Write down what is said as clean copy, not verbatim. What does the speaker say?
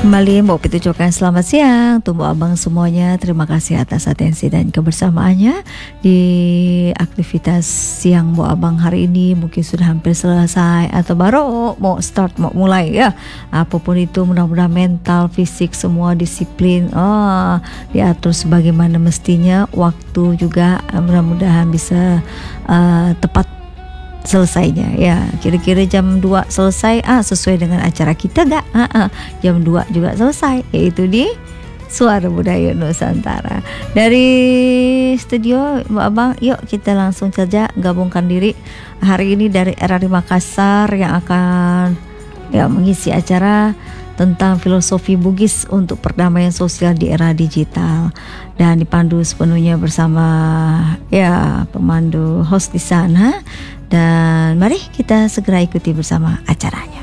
Kembali Mbak Pitu ucapkan selamat siang untuk Mbak Abang semuanya. Terima kasih atas atensi dan kebersamaannya di aktivitas siang Mbak Abang hari ini. Mungkin sudah hampir selesai atau baru mau start, mau mulai ya. Apapun itu, mudah-mudahan mental, fisik, semua disiplin diatur sebagaimana mestinya. Waktu juga mudah-mudahan bisa tepat selesainya ya, kira-kira jam 2 selesai sesuai dengan acara kita gak? Jam 2 juga selesai, yaitu di Suara Budaya Nusantara. Dari studio Mbak Abang, yuk kita langsung saja gabungkan diri hari ini dari RRI Makassar yang akan mengisi acara tentang filosofi Bugis untuk perdamaian sosial di era digital, dan dipandu sepenuhnya bersama pemandu host di sana. Dan mari kita segera ikuti bersama acaranya.